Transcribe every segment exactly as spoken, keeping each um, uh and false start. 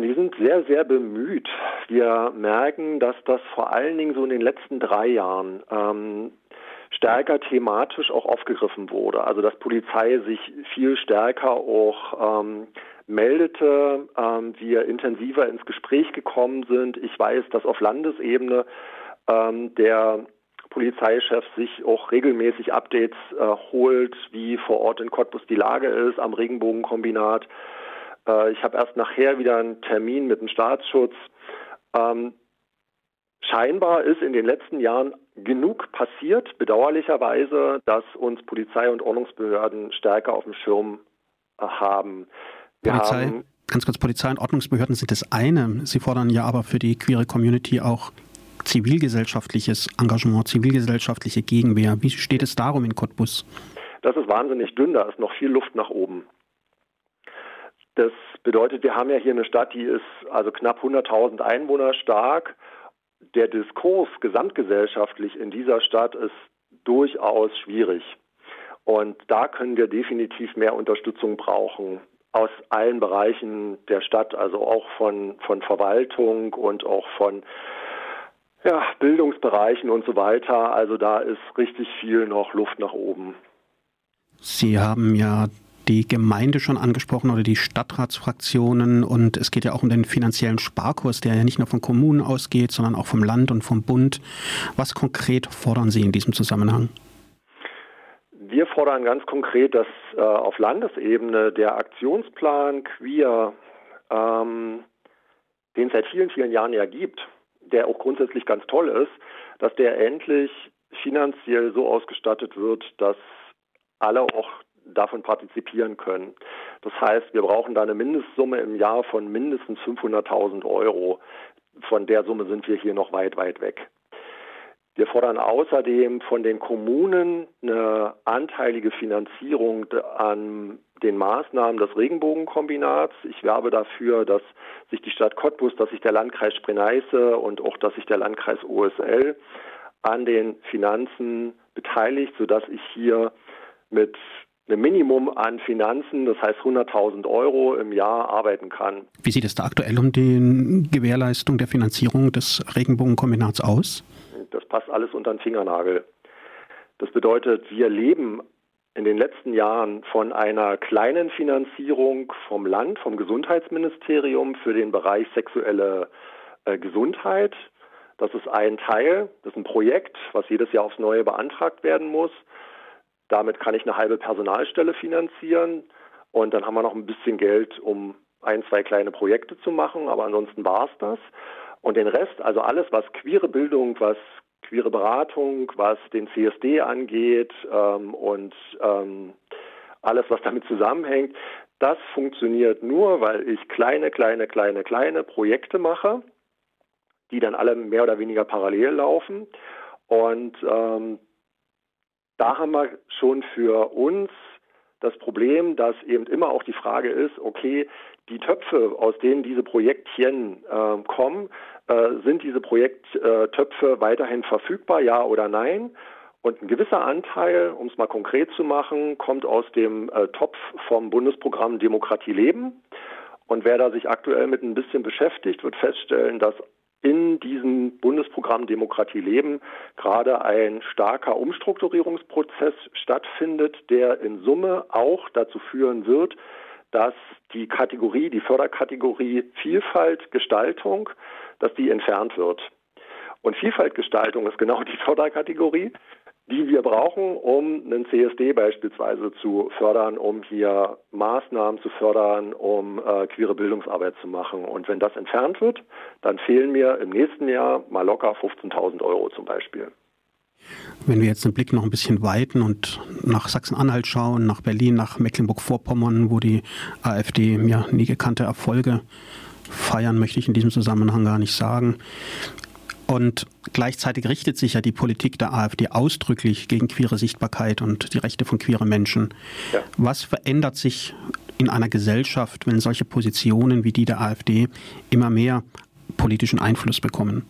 die sind sehr, sehr bemüht. Wir merken, dass das vor allen Dingen so in den letzten drei Jahren ähm, stärker thematisch auch aufgegriffen wurde. Also dass Polizei sich viel stärker auch ähm, meldete, ähm, wir intensiver ins Gespräch gekommen sind. Ich weiß, dass auf Landesebene ähm, der Polizeichef sich auch regelmäßig Updates äh, holt, wie vor Ort in Cottbus die Lage ist, am Regenbogenkombinat. Äh, ich habe erst nachher wieder einen Termin mit dem Staatsschutz. Ähm, scheinbar ist in den letzten Jahren genug passiert, bedauerlicherweise, dass uns Polizei und Ordnungsbehörden stärker auf dem Schirm äh, haben. Wir Polizei, haben ganz kurz, Polizei und Ordnungsbehörden sind das eine. Sie fordern ja aber für die queere Community auch zivilgesellschaftliches Engagement, zivilgesellschaftliche Gegenwehr. Wie steht es darum in Cottbus? Das ist wahnsinnig dünn, da ist noch viel Luft nach oben. Das bedeutet, wir haben ja hier eine Stadt, die ist also knapp hunderttausend Einwohner stark. Der Diskurs gesamtgesellschaftlich in dieser Stadt ist durchaus schwierig. Und da können wir definitiv mehr Unterstützung brauchen aus allen Bereichen der Stadt, also auch von, von Verwaltung und auch von ja, Bildungsbereichen und so weiter. Also da ist richtig viel noch Luft nach oben. Sie haben ja die Gemeinde schon angesprochen oder die Stadtratsfraktionen und es geht ja auch um den finanziellen Sparkurs, der ja nicht nur von Kommunen ausgeht, sondern auch vom Land und vom Bund. Was konkret fordern Sie in diesem Zusammenhang? Wir fordern ganz konkret, dass äh, auf Landesebene der Aktionsplan Queer, ähm, den es seit vielen, vielen Jahren ja gibt, der auch grundsätzlich ganz toll ist, dass der endlich finanziell so ausgestattet wird, dass alle auch davon partizipieren können. Das heißt, wir brauchen da eine Mindestsumme im Jahr von mindestens fünfhunderttausend Euro. Von der Summe sind wir hier noch weit, weit weg. Wir fordern außerdem von den Kommunen eine anteilige Finanzierung an den Maßnahmen des Regenbogenkombinats. Ich werbe dafür, dass sich die Stadt Cottbus, dass sich der Landkreis Spree-Neiße und auch, dass sich der Landkreis O S L an den Finanzen beteiligt, sodass ich hier mit einem Minimum an Finanzen, das heißt hunderttausend Euro im Jahr, arbeiten kann. Wie sieht es da aktuell um die Gewährleistung der Finanzierung des Regenbogenkombinats aus? Das passt alles unter den Fingernagel. Das bedeutet, wir leben in den letzten Jahren von einer kleinen Finanzierung vom Land, vom Gesundheitsministerium für den Bereich sexuelle äh, Gesundheit. Das ist ein Teil, das ist ein Projekt, was jedes Jahr aufs Neue beantragt werden muss. Damit kann ich eine halbe Personalstelle finanzieren und dann haben wir noch ein bisschen Geld, um ein, zwei kleine Projekte zu machen, aber ansonsten war es das. Und den Rest, also alles, was queere Bildung, was queere Beratung, was den C S D angeht ähm, und ähm, alles, was damit zusammenhängt, das funktioniert nur, weil ich kleine, kleine, kleine, kleine Projekte mache, die dann alle mehr oder weniger parallel laufen. Und ähm, da haben wir schon für uns das Problem, dass eben immer auch die Frage ist, okay, die Töpfe, aus denen diese Projektchen äh, kommen, äh, sind diese Projekttöpfe weiterhin verfügbar, ja oder nein? Und ein gewisser Anteil, um es mal konkret zu machen, kommt aus dem äh, Topf vom Bundesprogramm Demokratie leben. Und wer da sich aktuell mit ein bisschen beschäftigt, wird feststellen, dass in diesem Bundesprogramm Demokratie leben gerade ein starker Umstrukturierungsprozess stattfindet, der in Summe auch dazu führen wird, dass die Kategorie, die Förderkategorie Vielfalt, Gestaltung, dass die entfernt wird. Und Vielfaltgestaltung ist genau die Förderkategorie, die wir brauchen, um einen C S D beispielsweise zu fördern, um hier Maßnahmen zu fördern, um äh, queere Bildungsarbeit zu machen. Und wenn das entfernt wird, dann fehlen mir im nächsten Jahr mal locker fünfzehntausend Euro zum Beispiel. Wenn wir jetzt den Blick noch ein bisschen weiten und nach Sachsen-Anhalt schauen, nach Berlin, nach Mecklenburg-Vorpommern, wo die AfD ja nie gekannte Erfolge feiern, möchte ich in diesem Zusammenhang gar nicht sagen. Und gleichzeitig richtet sich ja die Politik der AfD ausdrücklich gegen queere Sichtbarkeit und die Rechte von queeren Menschen. Ja. Was verändert sich in einer Gesellschaft, wenn solche Positionen wie die der AfD immer mehr politischen Einfluss bekommen?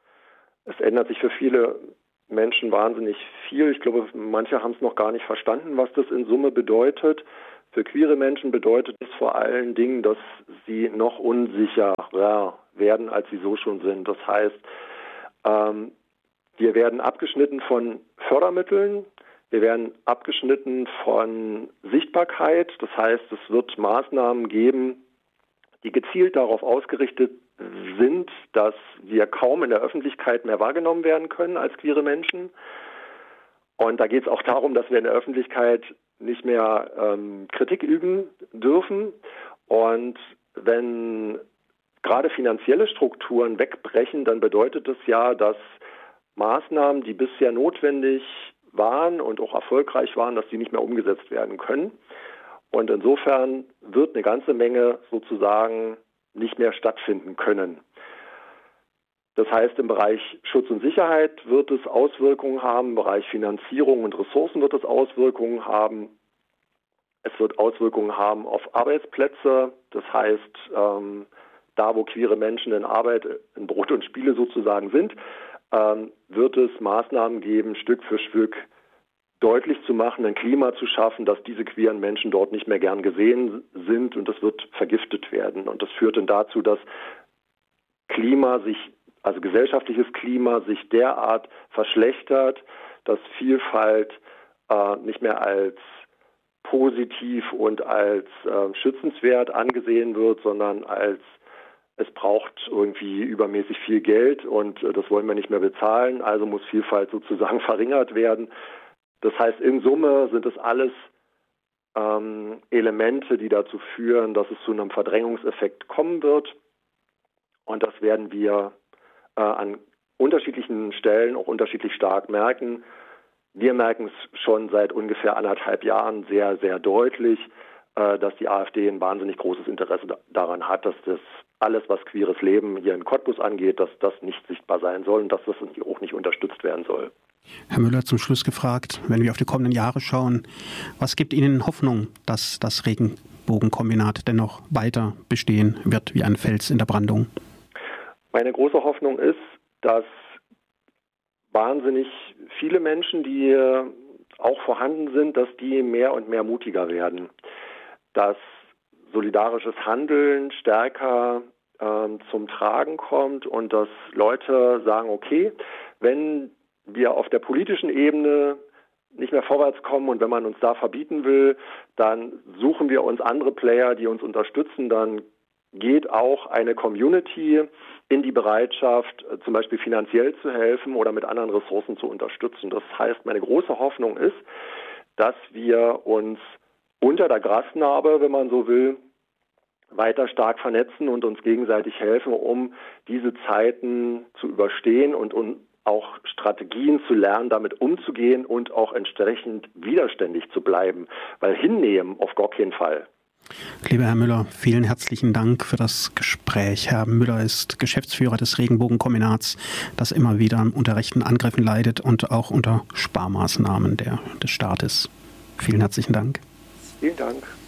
Es ändert sich für viele Menschen wahnsinnig viel. Ich glaube, manche haben es noch gar nicht verstanden, was das in Summe bedeutet. Für queere Menschen bedeutet es vor allen Dingen, dass sie noch unsicherer werden, als sie so schon sind. Das heißt, ähm, wir werden abgeschnitten von Fördermitteln, wir werden abgeschnitten von Sichtbarkeit. Das heißt, es wird Maßnahmen geben, die gezielt darauf ausgerichtet sind, dass wir kaum in der Öffentlichkeit mehr wahrgenommen werden können als queere Menschen. Und da geht es auch darum, dass wir in der Öffentlichkeit nicht mehr ähm, Kritik üben dürfen. Und wenn gerade finanzielle Strukturen wegbrechen, dann bedeutet das ja, dass Maßnahmen, die bisher notwendig waren und auch erfolgreich waren, dass die nicht mehr umgesetzt werden können. Und insofern wird eine ganze Menge sozusagen nicht mehr stattfinden können. Das heißt, im Bereich Schutz und Sicherheit wird es Auswirkungen haben, im Bereich Finanzierung und Ressourcen wird es Auswirkungen haben. Es wird Auswirkungen haben auf Arbeitsplätze. Das heißt, ähm, da wo queere Menschen in Arbeit, in Brot und Spiele sozusagen sind, ähm, wird es Maßnahmen geben, Stück für Stück deutlich zu machen, ein Klima zu schaffen, dass diese queeren Menschen dort nicht mehr gern gesehen sind und das wird vergiftet werden. Und das führt dann dazu, dass Klima sich also gesellschaftliches Klima sich derart verschlechtert, dass Vielfalt äh, nicht mehr als positiv und als äh, schützenswert angesehen wird, sondern als es braucht irgendwie übermäßig viel Geld und äh, das wollen wir nicht mehr bezahlen, also muss Vielfalt sozusagen verringert werden. Das heißt, in Summe sind es alles ähm, Elemente, die dazu führen, dass es zu einem Verdrängungseffekt kommen wird und das werden wir an unterschiedlichen Stellen auch unterschiedlich stark merken. Wir merken es schon seit ungefähr anderthalb Jahren sehr, sehr deutlich, dass die AfD ein wahnsinnig großes Interesse daran hat, dass das alles, was queeres Leben hier in Cottbus angeht, dass das nicht sichtbar sein soll und dass das auch nicht unterstützt werden soll. Herr Müller, zum Schluss gefragt, wenn wir auf die kommenden Jahre schauen, was gibt Ihnen Hoffnung, dass das Regenbogenkombinat dennoch weiter bestehen wird wie ein Fels in der Brandung? Meine große Hoffnung ist, dass wahnsinnig viele Menschen, die auch vorhanden sind, dass die mehr und mehr mutiger werden. Dass solidarisches Handeln stärker äh, zum Tragen kommt und dass Leute sagen, okay, wenn wir auf der politischen Ebene nicht mehr vorwärts kommen und wenn man uns da verbieten will, dann suchen wir uns andere Player, die uns unterstützen, dann geht auch eine Community in die Bereitschaft, zum Beispiel finanziell zu helfen oder mit anderen Ressourcen zu unterstützen. Das heißt, meine große Hoffnung ist, dass wir uns unter der Grasnarbe, wenn man so will, weiter stark vernetzen und uns gegenseitig helfen, um diese Zeiten zu überstehen und um auch Strategien zu lernen, damit umzugehen und auch entsprechend widerständig zu bleiben. Weil hinnehmen auf gar keinen Fall. Lieber Herr Müller, vielen herzlichen Dank für das Gespräch. Herr Müller ist Geschäftsführer des Regenbogenkombinats, das immer wieder unter rechten Angriffen leidet und auch unter Sparmaßnahmen der, des Staates. Vielen herzlichen Dank. Vielen Dank.